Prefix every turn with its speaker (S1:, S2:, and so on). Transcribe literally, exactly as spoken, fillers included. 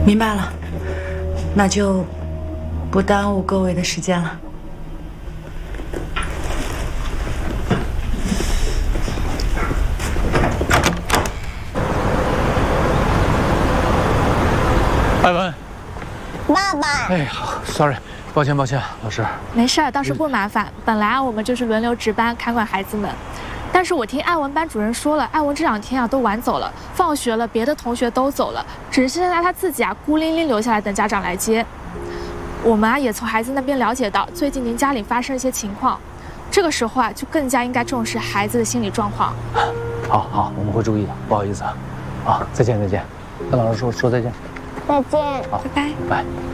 S1: 明白了，那就不耽误各位的时间了。
S2: 艾文，
S3: 爸爸。
S2: 哎，好 ，sorry， 抱歉抱歉，老师。
S4: 没事儿，倒是不麻烦。本来啊，我们就是轮流值班看管孩子们。 但是我听艾文班主任说了，艾文这两天啊都晚走了，放学了，别的同学都走了，只剩下他自己啊孤零零留下来等家长来接。我们啊也从孩子那边了解到，最近您家里发生一些情况，这个时候啊就更加应该重视孩子的心理状况。
S2: 好好，我们会注意的，不好意思啊，啊，再见再见，跟老师说说再见。
S3: 再见，
S2: 好，
S4: 拜拜。
S2: 拜。